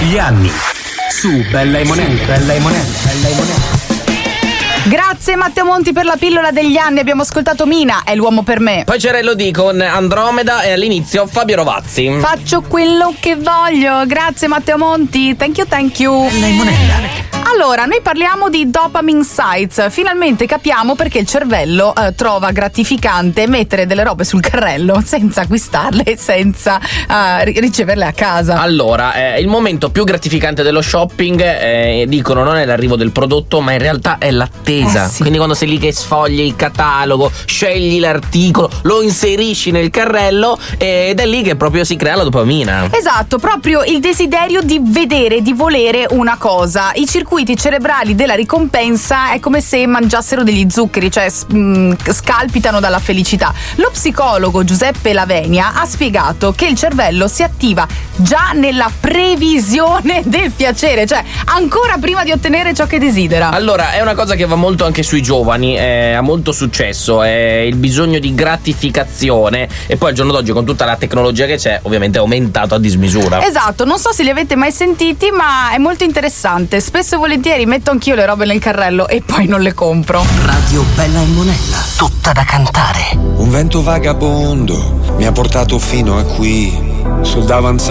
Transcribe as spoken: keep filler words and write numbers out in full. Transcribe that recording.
degli anni su Bella e Monella. Bella e Monella. Bella e Monella. Grazie Matteo Monti per la pillola degli anni. Abbiamo ascoltato Mina, è l'uomo per me. Poi c'era Elodie con Andromeda e all'inizio Fabio Rovazzi. Faccio quello che voglio. Grazie Matteo Monti. Thank you, thank you. Bella e Monella. Allora, noi parliamo di dopamine sites. Finalmente capiamo perché il cervello eh, trova gratificante mettere delle robe sul carrello senza acquistarle e senza eh, riceverle a casa. Allora, eh, il momento più gratificante dello shopping, eh, dicono, non è l'arrivo del prodotto, ma in realtà è l'attesa. Eh sì. Quindi quando sei lì che sfogli il catalogo, scegli l'articolo, lo inserisci nel carrello ed è lì che proprio si crea la dopamina. Esatto, proprio il desiderio di vedere, di volere una cosa. I circuiti cerebrali della ricompensa è come se mangiassero degli zuccheri, cioè mh, scalpitano dalla felicità. Lo psicologo Giuseppe Lavenia ha spiegato che il cervello si attiva già nella previsione del piacere, cioè ancora prima di ottenere ciò che desidera. Allora, è una cosa che va molto anche sui giovani, eh, ha molto successo, è il bisogno di gratificazione, e poi al giorno d'oggi con tutta la tecnologia che c'è ovviamente è aumentato a dismisura. Esatto, non so se li avete mai sentiti, ma è molto interessante. Spesso e volentieri metto anch'io le robe nel carrello e poi non le compro. Radio Bella e Monella, tutta da cantare. Un vento vagabondo mi ha portato fino a qui, sul davanzale